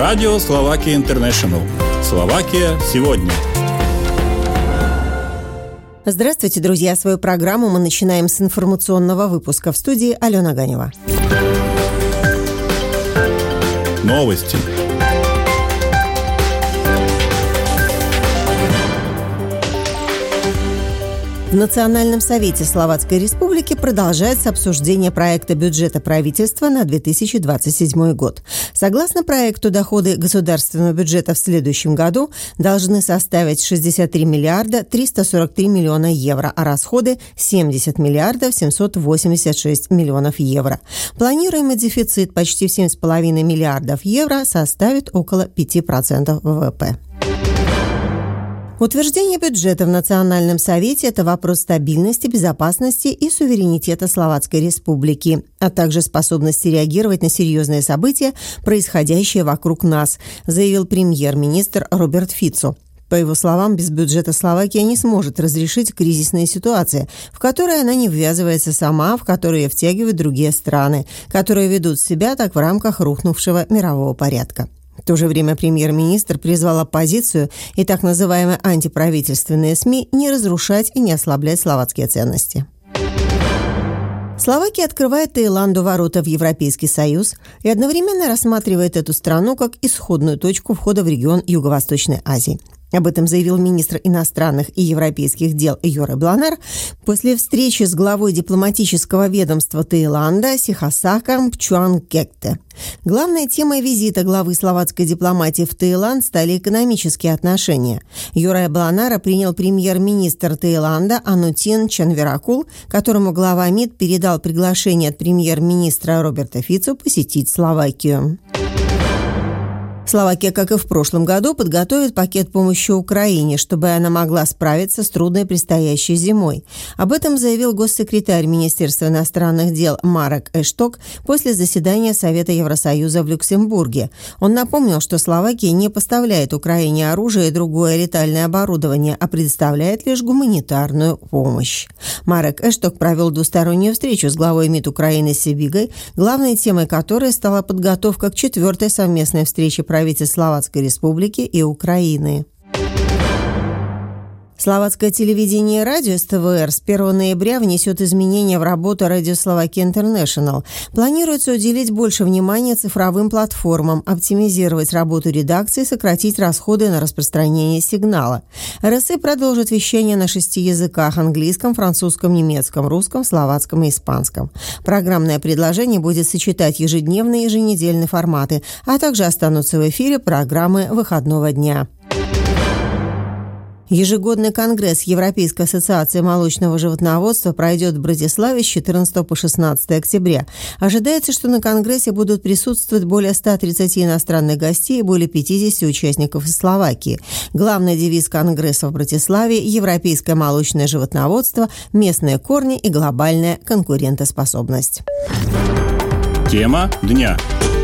Радио Словакия Интернешнл. Словакия сегодня. Здравствуйте, друзья! Свою программу мы начинаем с информационного выпуска. В студии Алена Ганева. Новости. В Национальном совете Словацкой Республики продолжается обсуждение проекта бюджета правительства на 2027 год. Согласно проекту, доходы государственного бюджета в следующем году должны составить 63 миллиарда 343 миллиона евро, а расходы – 70 миллиардов 786 миллионов евро. Планируемый дефицит почти в 7,5 миллиардов евро составит около 5% ВВП. Утверждение бюджета в Национальном совете – это вопрос стабильности, безопасности и суверенитета Словацкой Республики, а также способности реагировать на серьезные события, происходящие вокруг нас, заявил премьер-министр Роберт Фицо. По его словам, без бюджета Словакия не сможет разрешить кризисные ситуации, в которые она не ввязывается сама, в которые втягивают другие страны, которые ведут себя так в рамках рухнувшего мирового порядка. В то же время премьер-министр призвал оппозицию и так называемые антиправительственные СМИ не разрушать и не ослаблять словацкие ценности. Словакия открывает Таиланду ворота в Европейский Союз и одновременно рассматривает эту страну как исходную точку входа в регион Юго-Восточной Азии. Об этом заявил министр иностранных и европейских дел Йоре Бланар после встречи с главой дипломатического ведомства Таиланда Сихосаком Пчуангкетте. Главной темой визита главы словацкой дипломатии в Таиланд стали экономические отношения. Йоре Бланара принял премьер-министр Таиланда Анутин Чанвиракул, которому глава МИД передал приглашение от премьер-министра Роберта Фицо посетить Словакию. Словакия, как и в прошлом году, подготовит пакет помощи Украине, чтобы она могла справиться с трудной предстоящей зимой. Об этом заявил госсекретарь Министерства иностранных дел Марек Эшток после заседания Совета Евросоюза в Люксембурге. Он напомнил, что Словакия не поставляет Украине оружие и другое летальное оборудование, а предоставляет лишь гуманитарную помощь. Марек Эшток провел двустороннюю встречу с главой МИД Украины Сибигой, главной темой которой стала подготовка к 4-й совместной встрече правительств Словацкой Республики и Украины. Словацкое телевидение и радио СТВР с 1 ноября внесет изменения в работу Радио Словакия Интернешнл. Планируется уделить больше внимания цифровым платформам, оптимизировать работу редакции, сократить расходы на распространение сигнала. РСИ продолжит вещание на 6 языках – английском, французском, немецком, русском, словацком и испанском. Программное предложение будет сочетать ежедневные и еженедельные форматы, а также останутся в эфире программы выходного дня. Ежегодный конгресс Европейской ассоциации молочного животноводства пройдет в Братиславе с 14 по 16 октября. Ожидается, что на конгрессе будут присутствовать более 130 иностранных гостей и более 50 участников из Словакии. Главный девиз конгресса в Братиславе – европейское молочное животноводство, местные корни и глобальная конкурентоспособность. Тема дня.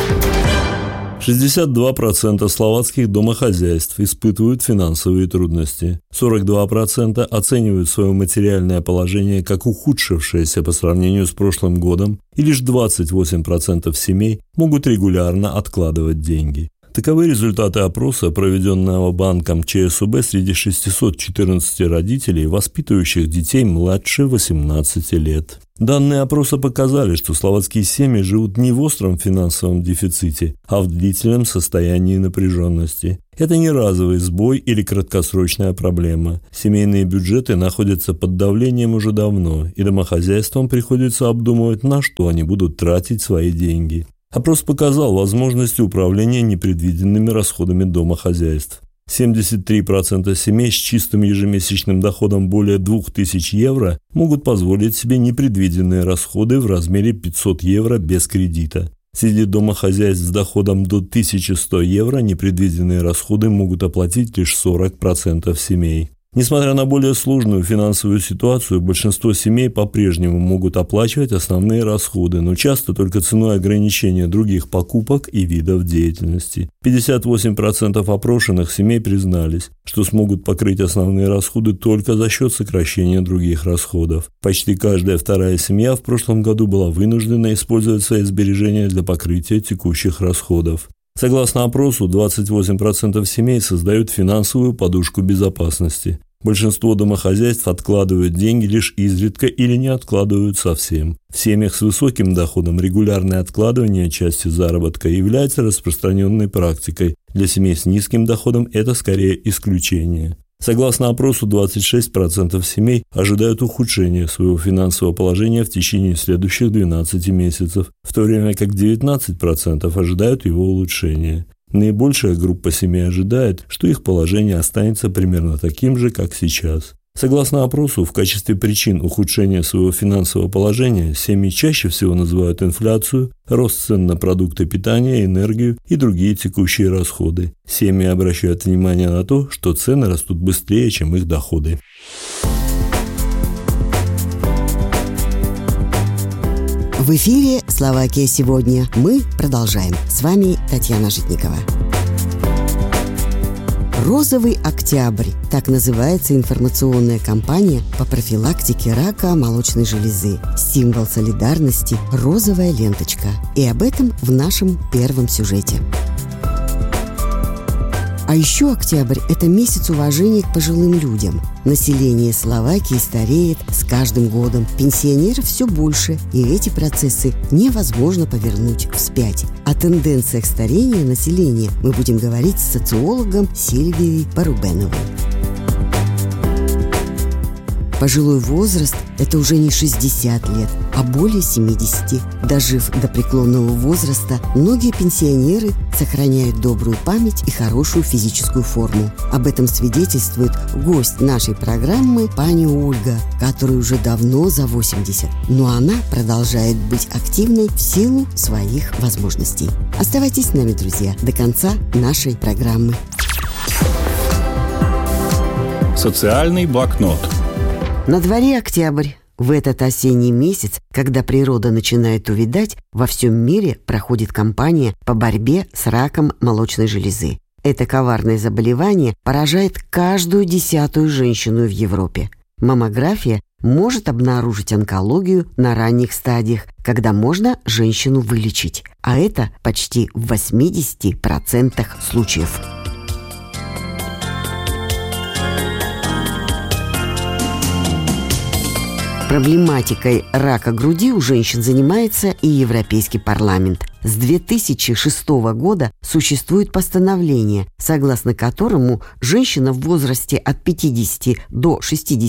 62% словацких домохозяйств испытывают финансовые трудности. 42% оценивают свое материальное положение как ухудшившееся по сравнению с прошлым годом, и лишь 28% семей могут регулярно откладывать деньги. Таковы результаты опроса, проведенного банком ЧСУБ среди 614 родителей, воспитывающих детей младше 18 лет. Данные опроса показали, что словацкие семьи живут не в остром финансовом дефиците, а в длительном состоянии напряженности. Это не разовый сбой или краткосрочная проблема. Семейные бюджеты находятся под давлением уже давно, и домохозяйствам приходится обдумывать, на что они будут тратить свои деньги. Опрос показал возможности управления непредвиденными расходами домохозяйств. 73% семей с чистым ежемесячным доходом более 2000 евро могут позволить себе непредвиденные расходы в размере 500 евро без кредита. Среди домохозяйств с доходом до 1100 евро непредвиденные расходы могут оплатить лишь 40% семей. Несмотря на более сложную финансовую ситуацию, большинство семей по-прежнему могут оплачивать основные расходы, но часто только ценой ограничения других покупок и видов деятельности. 58% опрошенных семей признались, что смогут покрыть основные расходы только за счет сокращения других расходов. Почти каждая вторая семья в прошлом году была вынуждена использовать свои сбережения для покрытия текущих расходов. Согласно опросу, 28% семей создают финансовую подушку безопасности. Большинство домохозяйств откладывают деньги лишь изредка или не откладывают совсем. В семьях с высоким доходом регулярное откладывание части заработка является распространенной практикой. Для семей с низким доходом это скорее исключение. Согласно опросу, 26% семей ожидают ухудшения своего финансового положения в течение следующих 12 месяцев, в то время как 19% ожидают его улучшения. Наибольшая группа семей ожидает, что их положение останется примерно таким же, как сейчас. Согласно опросу, в качестве причин ухудшения своего финансового положения семьи чаще всего называют инфляцию, рост цен на продукты питания, энергию и другие текущие расходы. Семьи обращают внимание на то, что цены растут быстрее, чем их доходы. В эфире «Словакия сегодня». Мы продолжаем. С вами Татьяна Житникова. «Розовый октябрь» – так называется информационная кампания по профилактике рака молочной железы. Символ солидарности – розовая ленточка. И об этом в нашем первом сюжете. А еще октябрь – это месяц уважения к пожилым людям. Население Словакии стареет с каждым годом. Пенсионеров все больше, и эти процессы невозможно повернуть вспять. О тенденциях старения населения мы будем говорить с социологом Сильвией Порубеновой. Пожилой возраст – это уже не 60 лет, а более 70. Дожив до преклонного возраста, многие пенсионеры сохраняют добрую память и хорошую физическую форму. Об этом свидетельствует гость нашей программы пани Ольга, которой уже давно за 80. Но она продолжает быть активной в силу своих возможностей. Оставайтесь с нами, друзья, до конца нашей программы. Социальный блокнот. На дворе октябрь. В этот осенний месяц, когда природа начинает увядать, во всем мире проходит кампания по борьбе с раком молочной железы. Это коварное заболевание поражает каждую 10-ю женщину в Европе. Маммография может обнаружить онкологию на ранних стадиях, когда можно женщину вылечить. А это почти в 80% случаев. Проблематикой рака груди у женщин занимается и Европейский парламент. С 2006 года существует постановление, согласно которому женщина в возрасте от 50 до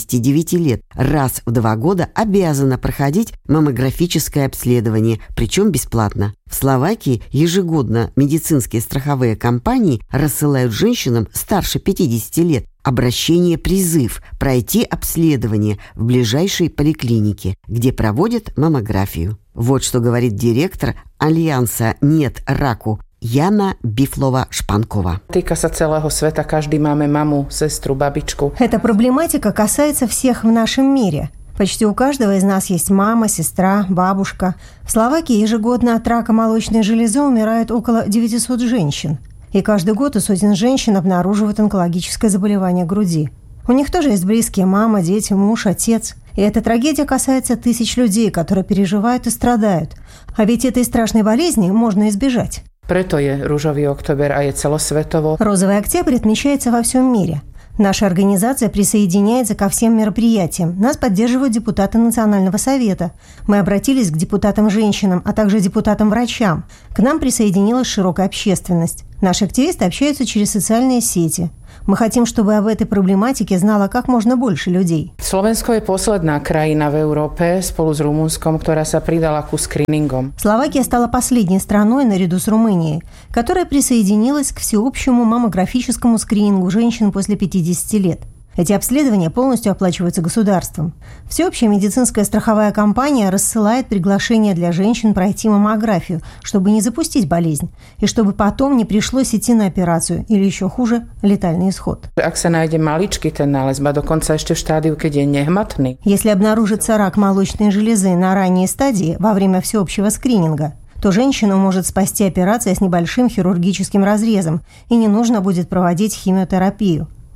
69 лет раз в 2 года обязана проходить маммографическое обследование, причем бесплатно. В Словакии ежегодно медицинские страховые компании рассылают женщинам старше 50 лет обращение-призыв пройти обследование в ближайшей поликлинике, где проводят маммографию. Вот что говорит директор Альянса «Нет раку» Jana Biflova-Špankova. Týka sa celého sveta, každý máme mamu, sestru, babičku. Эта проблематика касается всех в нашем мире. Почти у каждого из нас есть мама, сестра, бабушка. В Словакии ежегодно от рака молочной железы умирает около 900 женщин. И каждый год у сотен женщин обнаруживают онкологическое заболевание груди. У них тоже есть близкие: мама, дети, муж, отец. И эта трагедия касается тысяч людей, которые переживают и страдают. А ведь этой страшной болезни можно избежать. Preto je Ružový október a je celosvetovo. Розовый октябрь отмечается во всем мире. Наша организация присоединяется ко всем мероприятиям. Нас поддерживают депутаты Национального совета. Мы обратились к депутатам-женщинам, а также депутатам-врачам. К нам присоединилась широкая общественность. Наши активисты общаются через социальные сети. Мы хотим, чтобы об этой проблематике знало как можно больше людей. Slovensko je posledná krajina v Európe spolu s Rumunskom, ktorá sa pridala ku screeningom. Словакия стала последней страной наряду с Румынией, которая присоединилась к всеобщему маммографическому скринингу женщин после 50 лет. Эти обследования полностью оплачиваются государством. Всеобщая медицинская страховая компания рассылает приглашение для женщин пройти маммографию, чтобы не запустить болезнь, и чтобы потом не пришлось идти на операцию или, еще хуже, летальный исход. Ak sa nájde maličký ten nález, ba dokonca ešte v štádiu, keď je nehmatný. Если обнаружится рак молочной железы на ранней стадии во время всеобщего скрининга, то женщину может спасти операция с небольшим хирургическим разрезом, и не нужно будет проводить химиотерапию.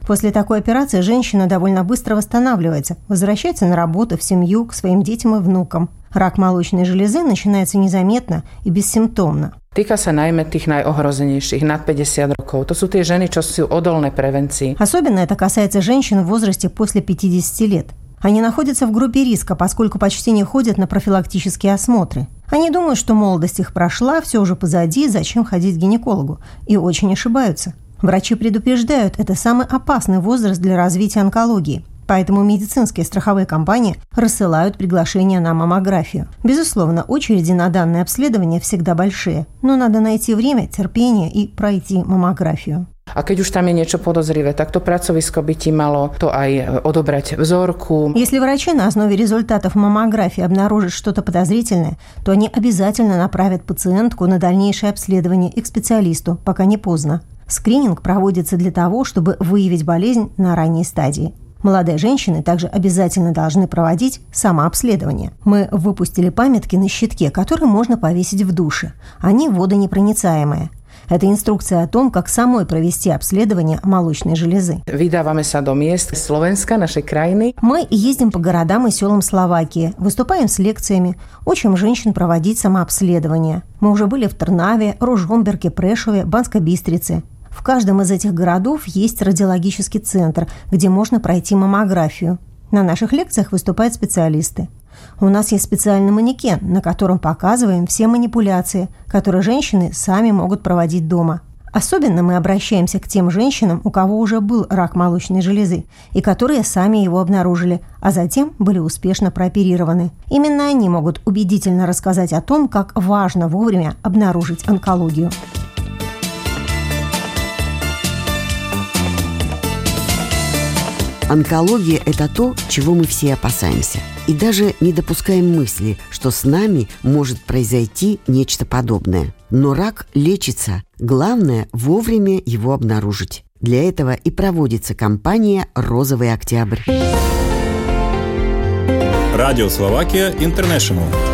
После такой операции женщина довольно быстро восстанавливается, возвращается на работу, в семью, к своим детям и внукам. Рак молочной железы начинается незаметно и бессимптомно. Týka sa najmä tých najohrozenejších nad 50 rokov. To sú tie ženy, čo sú odolné prevencii. Особенно это касается женщин в возрасте после 50 лет. Они находятся в группе риска, поскольку почти не ходят на профилактические осмотры. Они думают, что молодость их прошла, все уже позади, зачем ходить к гинекологу, и очень ошибаются. Врачи предупреждают, это самый опасный возраст для развития онкологии. Поэтому медицинские страховые компании рассылают приглашения на маммографию. Безусловно, очереди на данное обследование всегда большие, но надо найти время, терпение и пройти маммографию. A keď už tam je niečo podozrivé, tak to pracovisko by ti malo to aj odobrať vzorku. Если врачи на основе результатов маммографии обнаружат что-то подозрительное, то они обязательно направят пациентку на дальнейшее обследование и к специалисту, пока не поздно. Скрининг проводится для того, чтобы выявить болезнь на ранней стадии. Молодые женщины также обязательно должны проводить самообследование. Мы выпустили памятки на щитке, которые можно повесить в душе. Они водонепроницаемые. Это инструкция о том, как самой провести обследование молочной железы. Vydávame sa do miest Slovenska, našej krajiny. Мы ездим по городам и селам Словакии, выступаем с лекциями, учим женщин проводить самообследование. Мы уже были в Трнаве, Ружомберге, Прешове, Банской Бистрице. В каждом из этих городов есть радиологический центр, где можно пройти маммографию. На наших лекциях выступают специалисты. У нас есть специальный манекен, на котором показываем все манипуляции, которые женщины сами могут проводить дома. Особенно мы обращаемся к тем женщинам, у кого уже был рак молочной железы, и которые сами его обнаружили, а затем были успешно прооперированы. Именно они могут убедительно рассказать о том, как важно вовремя обнаружить онкологию. Онкология – это то, чего мы все опасаемся. И даже не допускаем мысли, что с нами может произойти нечто подобное. Но рак лечится. Главное – вовремя его обнаружить. Для этого и проводится кампания «Розовый октябрь». Радио Словакия Интернешнл.